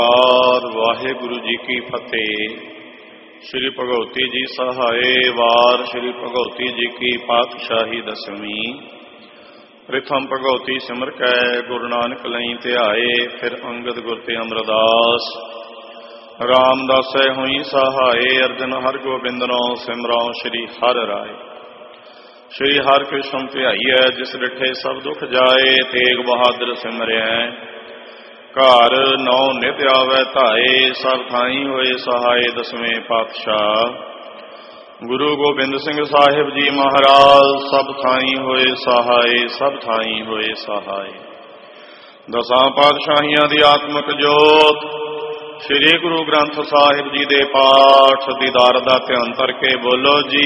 ਵਾਹਿਗੁਰੂ ਜੀ ਕੀ ਫਤਿਹ। ਸ਼੍ਰੀ ਭਗਵਤੀ ਜੀ ਸਹਾਏ ਵਾਰ। ਸ਼੍ਰੀ ਭਗਵਤੀ ਜੀ ਕੀ ਪਾਤਸ਼ਾਹੀ ਦਸਵੀਂ। ਪ੍ਰਥਮ ਭਗਵਤੀ ਸਿਮਰ ਕੈ ਗੁਰੂ ਨਾਨਕ ਲਈ ਧਿਆਏ। ਫਿਰ ਅੰਗਦ ਗੁਰ ਤੇ ਅਮਰਦਾਸ ਰਾਮਦਾਸੈ ਹੋਈ ਸਹਾਏ। ਅਰਜਨ ਹਰਿ ਗੋਬਿੰਦਨੋ ਸਿਮਰਉ ਸ਼੍ਰੀ ਹਰਿ ਰਾਏ। ਸ਼੍ਰੀ ਹਰਿ ਕ੍ਰਿਸ਼ਨ ਧਿਆਈਐ ਜਿਸ ਡਿਠੇ ਸਭ ਦੁਖ ਜਾਏ। ਤੇਗ ਬਹਾਦਰ ਸਿਮਰਿਐ ਘਰ ਨੌ ਨਿਤ ਆਵੈ ਧਾਏ। ਸਭ ਥਾਈ ਹੋਏ ਸਹਾਏ ਦਸਵੇਂ ਪਾਤਸ਼ਾਹ ਗੁਰੂ ਗੋਬਿੰਦ ਸਿੰਘ ਸਾਹਿਬ ਜੀ ਮਹਾਰਾਜ। ਸਭ ਥਾਈ ਹੋਏ ਸਹਾਏ, ਸਭ ਥਾਈ ਹੋਏ ਸਹਾਏ। ਦਸਾਂ ਪਾਤਸ਼ਾਹੀਆਂ ਦੀ ਆਤਮਿਕ ਜੋਤ ਸ੍ਰੀ ਗੁਰੂ ਗ੍ਰੰਥ ਸਾਹਿਬ ਜੀ ਦੇ ਪਾਠ ਦੀਦਾਰ ਦਾ ਧਿਆਨ ਧਰ ਕੇ ਬੋਲੋ ਜੀ।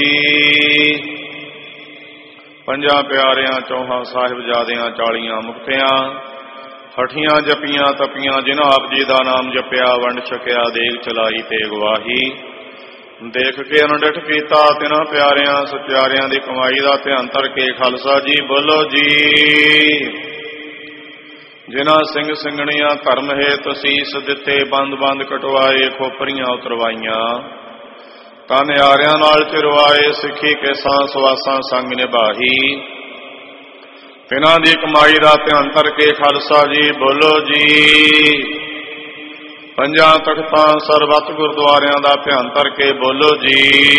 ਪੰਜਾਂ ਪਿਆਰਿਆਂ ਚੌਹਾਂ ਸਾਹਿਬਜ਼ਾਦਿਆਂ 40 ਮੁਕਤਿਆਂ ਹਠੀਆਂ ਜਪੀਆਂ ਤਪੀਆਂ ਜਿਨ੍ਹਾਂ ਆਪ ਜੀ ਦਾ ਨਾਮ ਜਪਿਆ ਵੰਡ ਛਕਿਆ ਦੇਗ ਚਲਾਈ ਤੇ ਗਵਾਹੀ ਦੇਖ ਕੇ ਅਨਡਿਠ ਕੀਤਾ ਤਿਨਾਂ ਪਿਆਰਿਆਂ ਸਤਿਆਰਿਆਂ ਦੀ ਕਮਾਈ ਦਾ ਧਿਆਨ ਧਰ ਕੇ ਖਾਲਸਾ ਜੀ ਬੋਲੋ ਜੀ। ਜਿਨ੍ਹਾਂ ਸਿੰਘ ਸਿੰਘਣੀਆਂ ਧਰਮ ਹੇਤ ਸੀਸ ਦਿੱਤੇ ਬੰਦ ਬੰਦ ਕਟਵਾਏ ਖੋਪਰੀਆਂ ਉਤਰਵਾਈਆਂ ਤਾਂ ਨਿਆਰਿਆਂ ਨਾਲ ਚਿਰਵਾਏ ਸਿੱਖੀ ਕੇ ਸਾਂਸ ਵਾਸਾਂ ਸੰਗ ਨਿਭਾਹੀ ਤਿਨਾਂ ਦੀ ਕਮਾਈ ਦਾ ਧਿਆਨ ਧਰ ਕੇ ਖਾਲਸਾ ਜੀ ਬੋਲੋ ਜੀ। ਪੰਜਾਂ ਤਖਤਾਂ ਸਰਬੱਤ ਗੁਰਦੁਆਰਿਆਂ ਦਾ ਧਿਆਨ ਧਰ ਕੇ ਬੋਲੋ ਜੀ।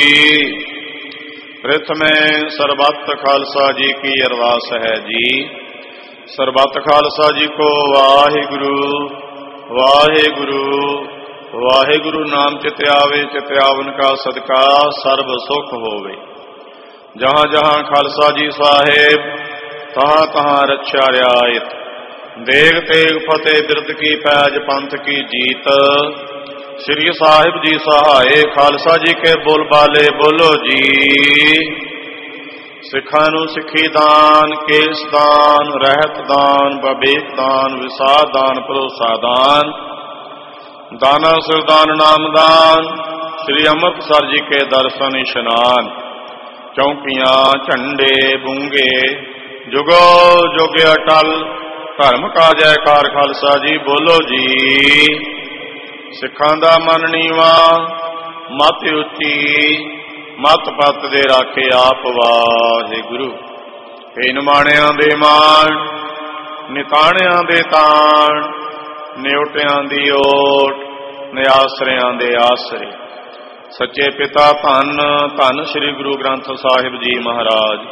ਪ੍ਰਥਮੇ ਸਰਬੱਤ ਖਾਲਸਾ ਜੀ ਕੀ ਅਰਦਾਸ ਹੈ ਜੀ। ਸਰਬੱਤ ਖਾਲਸਾ ਜੀ ਕੋ ਵਾਹਿਗੁਰੂ ਵਾਹਿਗੁਰੂ ਵਾਹਿਗੁਰੂ ਨਾਮ ਚਿਤ ਆਵੇ ਚਿਤ ਆਵਨ ਕਾ ਸਦਕਾ ਸਰਬ ਸੁਖ ਹੋਵੇ। ਜਹਾਂ ਜਹਾਂ ਖਾਲਸਾ ਜੀ ਸਾਹਿਬ ਤਹਾਂ ਤਹਾਂ ਰਛਾ ਰਿਆਇਤ ਦੇਗ ਤੇਗ ਫਤਿਹ ਬਿਰਦ ਕੀ ਪੈਜ ਪੰਥ ਕੀ ਜੀਤ। ਸ੍ਰੀ ਸਾਹਿਬ ਜੀ ਸਹਾਏ ਖਾਲਸਾ ਜੀ ਕੇ ਬੋਲ ਬਾਲੇ ਬੋਲੋ ਜੀ। ਸਿੱਖਾਂ ਨੂੰ ਸਿੱਖੀ ਦਾਨ ਕੇਸ ਦਾਨ ਰਹਿਤ ਦਾਨ ਬਵੇਕ ਦਾਨ ਵਿਸਾਦ ਦਾਨ ਭਰੋਸਾ ਦਾਨ ਦਾਨਾ ਸਰਦਾਨ ਨਾਮਦਾਨ। ਸ੍ਰੀ ਅੰਮ੍ਰਿਤਸਰ ਜੀ ਕੇ ਦਰਸ਼ਨ ਇਸ਼ਨਾਨ ਚੌਂਕੀਆਂ ਝੰਡੇ ਬੂੰਗੇ ਜੁਗੋ ਜੁਗ ਅਟਲ ਧਰਮ ਕਾ ਜੈਕਾਰ ਖਾਲਸਾ ਜੀ ਬੋਲੋ ਜੀ। ਸਿੱਖਾਂ ਦਾ ਮਨ ਨੀਵਾ ਮਤ ਉੱਚੀ ਮਤ ਪੱਤ ਦੇ ਰਾਖੇ ਆਪ ਵਾਹਿਗੁਰੂ। ਇਹ ਨਿਮਾਣਿਆਂ ਦੇ ਮਾਣ ਨਿਤਾਣਿਆਂ ਦੇ ਤਾਣ ਨਿਉਟਿਆਂ ਦੀ ਓਟ ਨਿਆਸਰਿਆਂ ਦੇ ਆਸਰੇ। ਸੱਚੇ ਪਿਤਾ ਧੰਨ ਧੰਨ ਸ੍ਰੀ ਗੁਰੂ ਗ੍ਰੰਥ ਸਾਹਿਬ ਜੀ ਮਹਾਰਾਜ।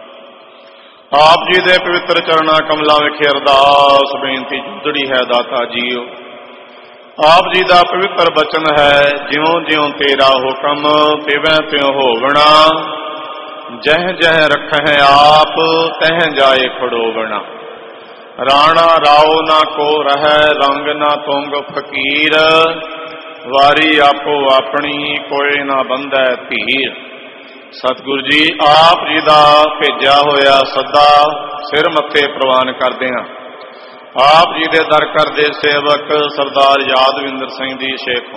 ਆਪ ਜੀ ਦੇ ਪਵਿੱਤਰ ਚਰਨਾਂ ਕਮਲਾਂ ਵਿਖੇ ਅਰਦਾਸ ਬੇਨਤੀ ਜੁਦੜੀ ਹੈ ਦਾਤਾ ਜੀਓ। ਆਪ ਜੀ ਦਾ ਪਵਿੱਤਰ ਬਚਨ ਹੈ ਜਿਉਂ ਜਿਉਂ ਤੇਰਾ ਹੁਕਮ ਤਿਵੇਂ ਤਿਉਂ ਹੋਵਣਾ। ਜਹ ਜਹ ਰੱਖਹਿ ਆਪ ਤਹ ਜਾਏ ਖੜੋਵਣਾ। ਰਾਣਾ ਰਾਓ ਨਾ ਕੋ ਰਹਿ ਰੰਗ ਨਾ ਤੁੰਗ ਫਕੀਰ। ਵਾਰੀ ਆਪੋ ਆਪਣੀ ਕੋਏ ਨਾ ਬੰਧੈ ਧੀਰ। ਸਤਿਗੁਰੂ ਜੀ ਆਪ ਜੀ ਦਾ ਭੇਜਿਆ ਹੋਇਆ ਸੱਦਾ ਸਿਰ ਮੱਥੇ ਪ੍ਰਵਾਨ ਕਰਦੇ ਹਾਂ। ਆਪ ਜੀ ਦੇ ਦਰ ਕਰਦੇ ਸੇਵਕ ਸਰਦਾਰ ਯਾਦਵਿੰਦਰ ਸਿੰਘ ਜੀ ਸ਼ੇਖੋਂ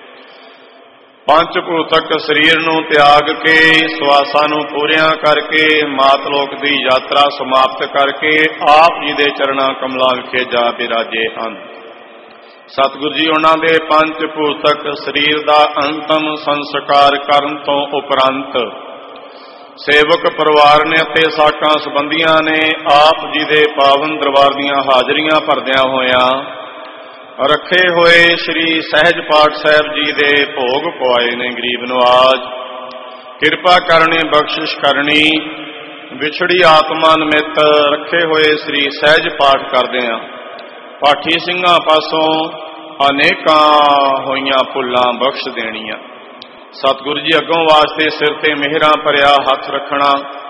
ਪੰਜ ਭੂਤਕ ਸਰੀਰ ਨੂੰ ਤਿਆਗ ਕੇ ਸਵਾਸਾਂ ਨੂੰ ਪੂਰੀਆਂ ਕਰਕੇ ਮਾਤਲੋਕ ਦੀ ਯਾਤਰਾ ਸਮਾਪਤ ਕਰਕੇ ਆਪ ਜੀ ਦੇ ਚਰਨਾਂ ਕਮਲਾਂ ਵਿਖੇ ਜਾ ਬਿਰਾਜੇ ਹਨ। ਸਤਿਗੁਰੂ ਜੀ ਉਹਨਾਂ ਦੇ ਪੰਜ ਭੂਤਕ ਸਰੀਰ ਦਾ ਅੰਤਮ ਸੰਸਕਾਰ ਕਰਨ ਤੋਂ ਉਪਰੰਤ ਸੇਵਕ ਪਰਿਵਾਰ ਨੇ ਅਤੇ ਸਾਕਾਂ ਸੰਬੰਧੀਆਂ ਨੇ ਆਪ ਜੀ ਦੇ ਪਾਵਨ ਦਰਬਾਰ ਦੀਆਂ ਹਾਜ਼ਰੀਆਂ ਭਰਦਿਆਂ ਹੋਇਆਂ ਰੱਖੇ ਹੋਏ ਸ੍ਰੀ ਸਹਿਜ ਪਾਠ ਸਾਹਿਬ ਜੀ ਦੇ ਭੋਗ ਪਵਾਏ ਨੇ। ਗਰੀਬ ਨਵਾਜ ਕਿਰਪਾ ਕਰਨੀ ਬਖਸ਼ਿਸ਼ ਕਰਨੀ ਵਿਛੜੀ ਆਤਮਾ ਨਿਮਿਤ ਰੱਖੇ ਹੋਏ ਸ੍ਰੀ ਸਹਿਜ ਪਾਠ ਕਰਦੇ ਹਾਂ। ਪਾਠੀ ਸਿੰਘਾਂ ਪਾਸੋਂ ਅਨੇਕਾਂ ਹੋਈਆਂ ਭੁੱਲਾਂ ਬਖਸ਼ ਦੇਣੀਆਂ। ਸਤਿਗੁਰੂ ਜੀ ਅੱਗੋਂ ਵਾਸਤੇ ਸਿਰ ਤੇ ਮਿਹਰਾਂ ਭਰਿਆ ਹੱਥ ਰੱਖਣਾ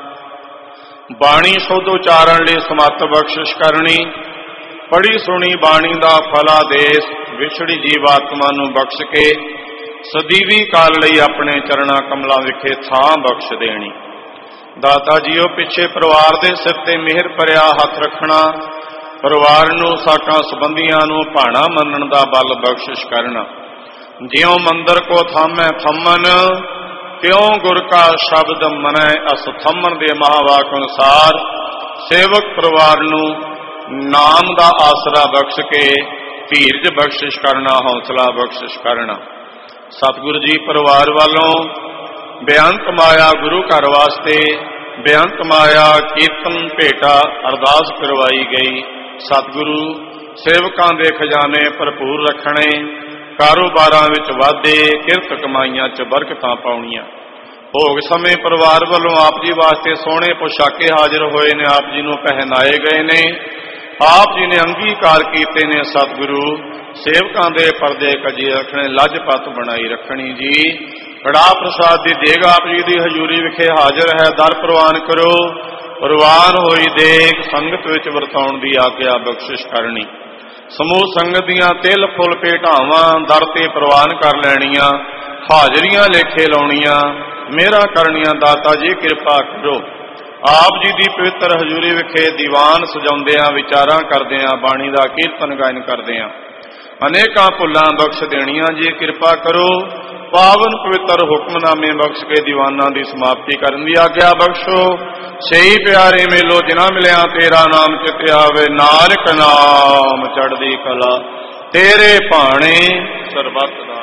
ਬਾਣੀ ਸ਼ੁੱਧ ਉਚਾਰਨ ਲਈ ਸਮੱਤ ਬਖਸ਼ਿਸ਼ ਕਰਨੀ। ਪੜ੍ਹੀ ਸੁਣੀ ਬਾਣੀ ਦਾ ਫਲਾ ਦੇਸ ਵਿਛੜੀ ਜੀਵਾਤਮਾ ਨੂੰ ਬਖਸ਼ ਕੇ ਸਦੀਵੀ ਕਾਲ ਲਈ ਆਪਣੇ ਚਰਨਾਂ ਕਮਲਾਂ ਵਿਖੇ ਥਾਂ ਬਖਸ਼ ਦੇਣੀ। ਦਾਤਾ ਜੀਓ ਪਿੱਛੇ ਪਰਿਵਾਰ ਦੇ ਸਿਰ ਤੇ ਮਿਹਰ ਭਰਿਆ ਹੱਥ ਰੱਖਣਾ। ਪਰਿਵਾਰ ਨੂੰ ਸਾਕਾਂ ਸੰਬੰਧੀਆਂ ਨੂੰ ਭਾਣਾ ਮੰਨਣ ਦਾ ਬਲ ਬਖਸ਼ਿਸ਼ ਕਰਨਾ। ਜਿਉਂ ਮੰਦਰ ਕੋ ਥਾਮੈ ਥੰਮਨ ਤਿਉਂ ਗੁਰ ਕਾ ਸ਼ਬਦ ਮਨੈ ਅਸ ਥੰਮਨ ਦੇ ਮਹਾਵਾਕ ਅਨੁਸਾਰ ਸੇਵਕ ਪਰਿਵਾਰ ਨੂੰ ਨਾਮ ਦਾ ਆਸਰਾ ਬਖਸ਼ ਕੇ ਧੀਰਜ ਬਖਸ਼ਿਸ਼ ਕਰਨਾ, ਹੌਸਲਾ ਬਖਸ਼ਿਸ਼ ਕਰਨਾ। ਸਤਿਗੁਰੂ ਜੀ ਪਰਿਵਾਰ ਵੱਲੋਂ ਬੇਅੰਤ ਮਾਇਆ ਗੁਰੂ ਘਰ ਵਾਸਤੇ ਬੇਅੰਤ ਮਾਇਆ ਕੀਰਤਨ ਭੇਟਾ ਅਰਦਾਸ ਕਰਵਾਈ ਗਈ। ਸਤਿਗੁਰੂ ਸੇਵਕਾਂ ਦੇ ਖਜ਼ਾਨੇ ਭਰਪੂਰ ਰੱਖਣੇ, ਕਾਰੋਬਾਰਾਂ ਵਿੱਚ ਵਾਧੇ, ਕਿਰਤ ਕਮਾਈਆਂ 'ਚ ਬਰਕਤਾਂ ਪਾਉਣੀਆਂ। ਭੋਗ ਸਮੇਂ ਪਰਿਵਾਰ ਵੱਲੋਂ ਆਪ ਜੀ ਵਾਸਤੇ ਸੋਹਣੇ ਪੁਸ਼ਾਕੇ ਹਾਜ਼ਰ ਹੋਏ ਨੇ, ਆਪ ਜੀ ਨੂੰ ਪਹਿਨਾਏ ਗਏ ਨੇ, ਆਪ ਜੀ ਨੇ ਅੰਗੀਕਾਰ ਕੀਤੇ ਨੇ। ਸਤਿਗੁਰੂ ਸੇਵਕਾਂ ਦੇ ਪਰਦੇ ਕੱਜੇ ਰੱਖਣੇ, ਲੱਜਪਤ ਬਣਾਈ ਰੱਖਣੀ ਜੀ। ਕੜਾਹ ਪ੍ਰਸਾਦ ਦੀ ਦੇਗ ਆਪ ਜੀ ਦੀ ਹਜ਼ੂਰੀ ਵਿਖੇ ਹਾਜ਼ਰ ਹੈ, ਦਰ ਪ੍ਰਵਾਨ ਕਰੋ। ਪ੍ਰਵਾਨ ਹੋਈ ਦੇਗ ਸੰਗਤ ਵਿੱਚ ਵਰਤਾਉਣ ਦੀ ਆਗਿਆ ਬਖਸ਼ਿਸ਼ ਕਰਨੀ। ਸਮੂਹ ਸੰਗਤ ਦੀਆਂ ਤਿਲ ਫੁੱਲ ਭੇਟਾਵਾਂ ਦਰ ਤੇ ਪ੍ਰਵਾਨ ਕਰ ਲੈਣੀਆਂ, ਹਾਜ਼ਰੀਆਂ ਲੇਖੇ ਲਾਉਣੀਆਂ, ਮੇਰਾ ਕਰਨੀਆਂ। ਦਾਤਾ ਜੀ ਕਿਰਪਾ ਕਰੋ। ਆਪ ਜੀ ਦੀ ਪਵਿੱਤਰ ਹਜ਼ੂਰੀ ਵਿਖੇ ਦੀਵਾਨ ਸਜਾਉਂਦਿਆਂ, ਵਿਚਾਰਾਂ ਕਰਦਿਆਂ, ਬਾਣੀ ਦਾ ਕੀਰਤਨ ਗਾਇਨ ਕਰਦਿਆਂ ਅਨੇਕਾਂ ਭੁੱਲਾਂ ਬਖਸ਼ ਦੇਣੀਆਂ ਜੀ। ਕਿਰਪਾ ਕਰੋ। ਪਾਵਨ ਪਵਿੱਤਰ ਹੁਕਮਨਾਮੇ ਬਖਸ਼ ਕੇ ਦੀਵਾਨਾਂ ਦੀ ਸਮਾਪਤੀ ਕਰਨ ਦੀ ਆਗਿਆ ਬਖਸ਼ੋ। ਸਹੀ ਪਿਆਰੇ ਮੇਲੋ ਜਿਨ੍ਹਾਂ ਮਿਲਿਆ ਤੇਰਾ ਨਾਮ ਚਿਤ ਆਵੇ, ਨਾਨਕ ਨਾਮ ਚੜ੍ਹਦੀ ਕਲਾ ਤੇਰੇ ਭਾਣੇ ਸਰਬੱਤ ਦਾ।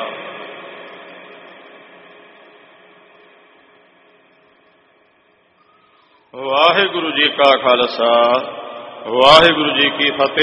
ਵਾਹਿਗੁਰੂ ਜੀ ਕਾ ਖਾਲਸਾ, ਵਾਹਿਗੁਰੂ ਜੀ ਕੀ ਫਤਿਹ।